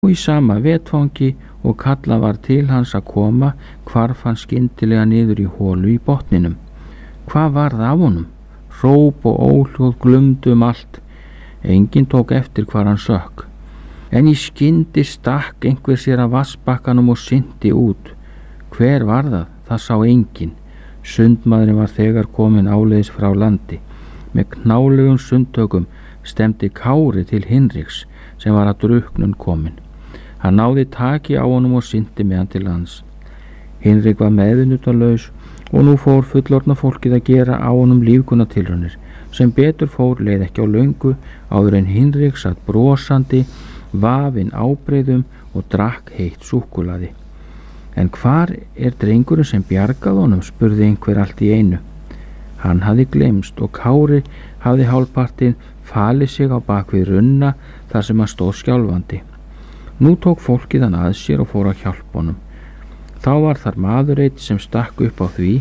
Og í sama vetfangi og kallað var til hans að koma, hvarf hann skyndilega niður í holu í botninum. Hvað varð af honum? Hróp og óhljóð glumdu allt. Enginn tók eftir hvar hann sökk. En í skyndi stakk einhver sér af vatnsbakkanum og synti út. Hver var það? Það sá enginn. Sundmaðurinn var þegar kominn áleiðis frá landi. Með knálugum sundtökum stemdi Kári til Hinriks sem var að drukknun kominn. Hann náði taki á honum og synti með hann til lands. Hinrik var meðvitundarlaus og nú fór fullorðna fólkið að gera á honum lífgunartilraunir. Sem betur fór leið ekki á löngu áður en Hinrik satt brosandi, vafinn ábreiðum og drakk heitt súkkulaði. En hvar er drengurinn sem bjargað honum, spurði einhver allt í einu. Hann hafði gleymst og Kári hafði hálfpartinn falið sig á bakvið runna þar sem hann stóð skjálfandi. Nú tók fólkið hann að sér og fór að hjálpa honum. Þá var þar maður einn sem stakk upp á því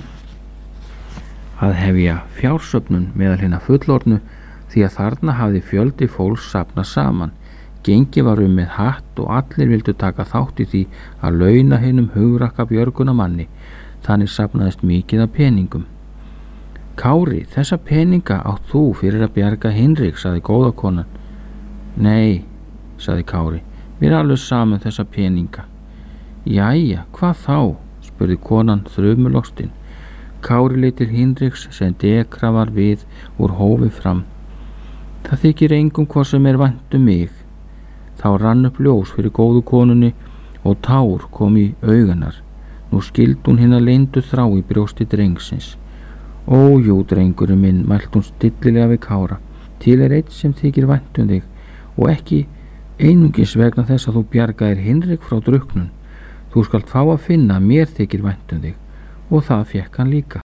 að hefja fjársöfnun meðal hinna fullorðnu því að þarna hafði fjöldi fólks safnað saman. Gengi var með hatt og allir vildu taka þátt í því að launa hinum hugrakka björgunamanni. Þannig safnaðist mikið af peningum. Kári, þessa peninga átt þú fyrir að bjarga Hinrik, sagði góða konan. Nei, sagði Kári, mér er alveg saman þessa peninga. Jæja, hvað þá? Spurði konan þrumulostinn. Kári leit til Hinriks sem dekra var við úr hófi fram. Það þykir engum hvað sem er vænt mig. Þá rann upp ljós fyrir góðu konunni og tár kom í augunar. Nú skildi hún hina leyndu þrá í brjósti drengsins. Ó, jú, drengurinn minn, mælt hún stillilega við Kára. Til er einn sem þykir vænt þig og ekki einungis vegna þess að þú bjargaðir Hinrik frá drukknun. Þú skalt fá að finna að mér þykir vænt þig og það fékk hann líka.